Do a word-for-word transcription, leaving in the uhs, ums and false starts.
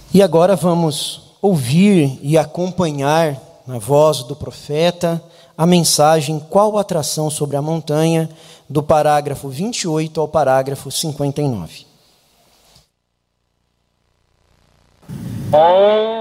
E agora vamos ouvir e acompanhar na voz do profeta a mensagem Qual atração sobre a montanha, do parágrafo vinte e oito ao parágrafo cinquenta e nove. Om